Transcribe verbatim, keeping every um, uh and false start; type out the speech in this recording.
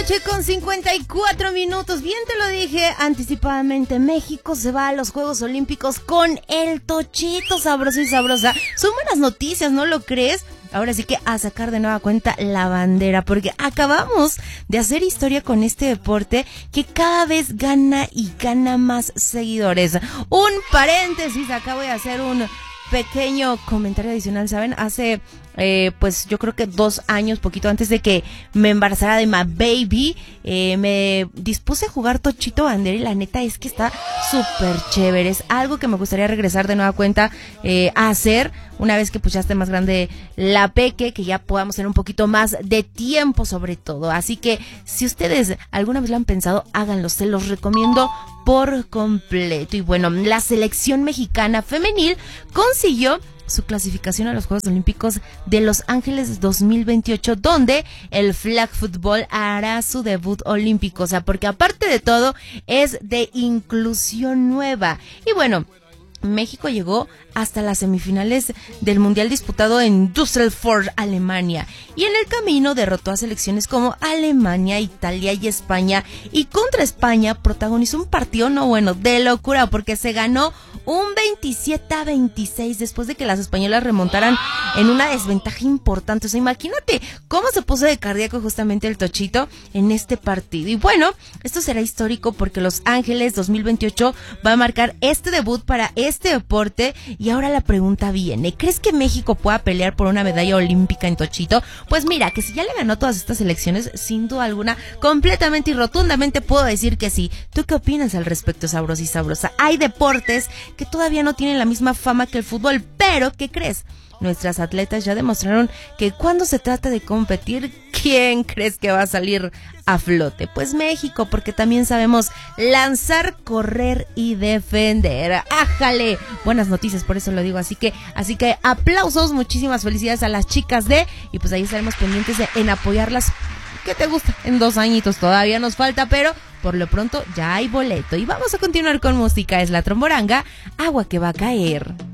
noche con cincuenta y cuatro minutos. Bien te lo dije anticipadamente, México se va a los Juegos Olímpicos con el tochito sabroso y sabrosa. Son buenas noticias, ¿no lo crees? Ahora sí que a sacar de nueva cuenta la bandera, porque acabamos de hacer historia con este deporte que cada vez gana y gana más seguidores. Un paréntesis, acá voy a hacer un pequeño comentario adicional, ¿saben? Hace, eh, pues yo creo que dos años, poquito antes de que me embarazara de my baby, eh, me dispuse a jugar tochito bandera y la neta es que está súper chévere. Es algo que me gustaría regresar de nueva cuenta eh, a hacer una vez que pues ya esté más grande la peque, que ya podamos tener un poquito más de tiempo sobre todo. Así que si ustedes alguna vez lo han pensado, háganlo, se los recomiendo por completo. Y bueno, la selección mexicana femenil consiguió su clasificación a los Juegos Olímpicos de Los Ángeles dos mil veintiocho, donde el flag football hará su debut olímpico. O sea, porque aparte de todo es de inclusión nueva. Y bueno, México llegó hasta las semifinales del Mundial disputado en Düsseldorf, Alemania, y en el camino derrotó a selecciones como Alemania, Italia y España, y contra España protagonizó un partido no bueno, de locura, porque se ganó un veintisiete a veintiséis después de que las españolas remontaran en una desventaja importante. O sea, imagínate cómo se puso de cardíaco justamente el tochito en este partido. Y bueno, esto será histórico porque Los Ángeles dos mil veintiocho va a marcar este debut para este deporte. Y ahora la pregunta viene, ¿crees que México pueda pelear por una medalla olímpica en tochito? Pues mira, que si ya le ganó todas estas elecciones, sin duda alguna, completamente y rotundamente puedo decir que sí. ¿Tú qué opinas al respecto, sabrosa y sabrosa? Hay deportes que todavía no tienen la misma fama que el fútbol, pero ¿qué crees? Nuestras atletas ya demostraron que cuando se trata de competir, ¿quién crees que va a salir a flote? Pues México, porque también sabemos lanzar, correr y defender. ¡Ájale! Buenas noticias, por eso lo digo. Así que, así que aplausos, muchísimas felicidades a las chicas de, y pues ahí estaremos pendientes de, en apoyarlas. ¿Qué te gusta? En dos añitos todavía nos falta, pero por lo pronto ya hay boleto. Y vamos a continuar con música. Es la Tromboranga, Agua que va a caer.